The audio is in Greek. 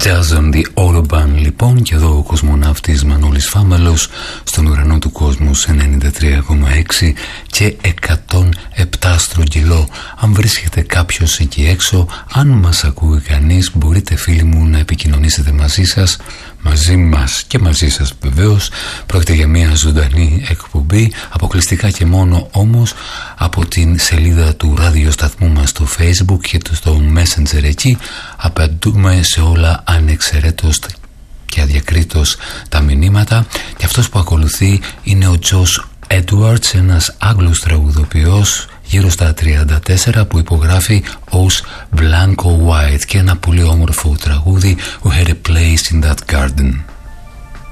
Jazz on the Autobahn λοιπόν, και εδώ ο κοσμοναύτης Μανώλης Φάμελος στον ουρανό του κόσμου σε 93,6 και 107 στρογγυλό. Αν βρίσκεται κάποιος εκεί έξω, αν μας ακούει κανείς, μπορείτε φίλοι μου να επικοινωνήσετε μαζί μας και μαζί σας βεβαίως. Πρόκειται για μια ζωντανή εκπομπή, αποκλειστικά και μόνο όμως από την σελίδα του ραδιοσταθμού μας στο Facebook και στο Messenger. Εκεί απαντούμε σε όλα ανεξαιρέτως και αδιακρίτως τα μηνύματα. Και αυτός που ακολουθεί είναι ο Josh Edwards, ένας Άγγλος τραγουδοποιός γύρω στα 34 που υπογράφει ως Blanco White, και ένα πολύ όμορφο τραγούδι, We Had a Place in That Garden.